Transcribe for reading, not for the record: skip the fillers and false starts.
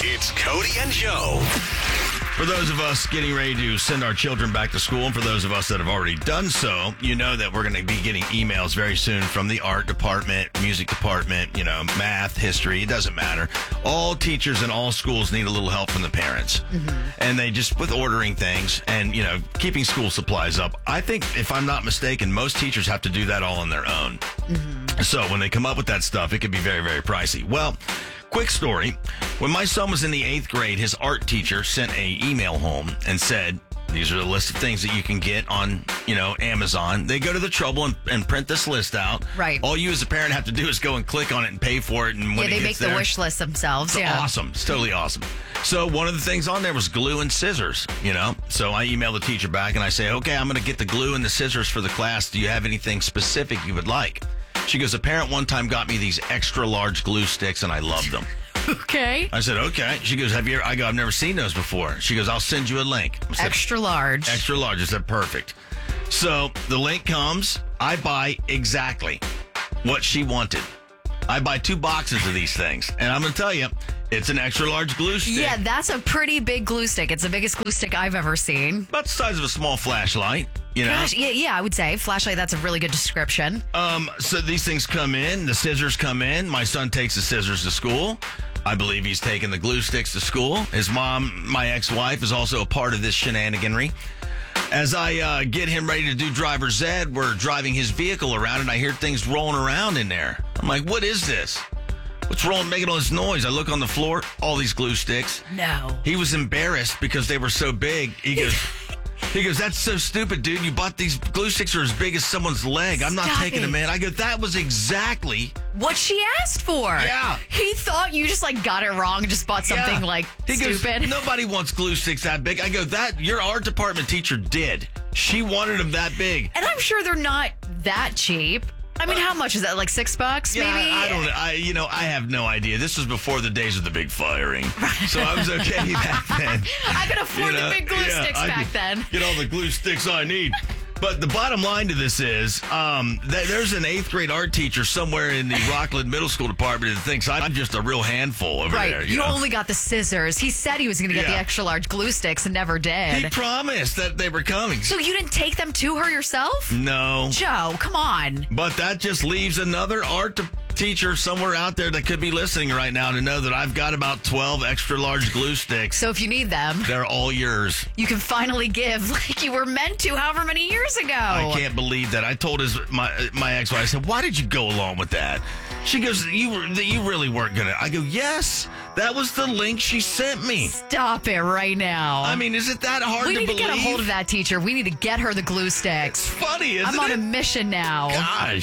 It's Cody and Joe. For those of us getting ready to send our children back to school, and for those of us that have already done so, you know that we're going to be getting emails very soon from the art department, music department, math, history, it doesn't matter. All teachers in all schools need a little help from the parents. And they just, with ordering things and, keeping school supplies up. I think, if I'm not mistaken, most teachers have to do that all on their own. So when they come up with that stuff, it could be very, very pricey. Well, quick story. When my son was in the 8th grade, his art teacher sent an email home and said, these are the list of things that you can get on, Amazon. They go to the trouble and print this list out. Right. All you as a parent have to do is go and click on it and pay for it. And when they make the wish list themselves. It's awesome. It's totally awesome. So one of the things on there was glue and scissors, So I emailed the teacher back and I say, okay, I'm going to get the glue and the scissors for the class. Do you have anything specific you would like? She goes, a parent one time got me these extra large glue sticks and I loved them. Okay. I said, okay. She goes, I go, I've never seen those before. She goes, I'll send you a link. I said, extra large. Extra large. I said, perfect. So the link comes. I buy exactly what she wanted. I buy 2 boxes of these things. And I'm going to tell you, it's an extra large glue stick. Yeah, that's a pretty big glue stick. It's the biggest glue stick I've ever seen. About the size of a small flashlight, Gosh, yeah, I would say. Flashlight, that's a really good description. So these things come in. The scissors come in. My son takes the scissors to school. I believe he's taking the glue sticks to school. His mom, my ex-wife, is also a part of this shenaniganry. As I get him ready to do driver's ed, we're driving his vehicle around, and I hear things rolling around in there. I'm like, what is this? What's rolling, making all this noise? I look on the floor, all these glue sticks. No. He was embarrassed because they were so big. He goes, that's so stupid, dude. You bought these glue sticks are as big as someone's leg. I'm not taking them, man. I go, that was exactly what she asked for. Yeah. He thought you just got it wrong and just bought something he stupid. Goes, nobody wants glue sticks that big. I go, that your art department teacher did. She wanted them that big. And I'm sure they're not that cheap. I mean, how much is that? Like $6, maybe? I don't. I have no idea. This was before the days of the big firing, so I was okay back then. I could afford the big glue sticks back then. Get all the glue sticks I need. But the bottom line to this is that there's an 8th grade art teacher somewhere in the Rockland Middle School department that thinks I'm just a real handful over there. You only got the scissors. He said he was going to get the extra large glue sticks and never did. He promised that they were coming. So you didn't take them to her yourself? No. Joe, come on. But that just leaves another art teacher somewhere out there that could be listening right now to know that I've got about 12 extra large glue sticks. So if you need them, they're all yours. You can finally give like you were meant to however many years ago. I can't believe that. I told my ex-wife, I said, why did you go along with that? She goes, you really weren't going to. I go, yes, that was the link she sent me. Stop it right now. I mean, is it that hard to believe? We need to get a hold of that teacher. We need to get her the glue sticks. It's funny, isn't it? I'm on a mission now. Gosh.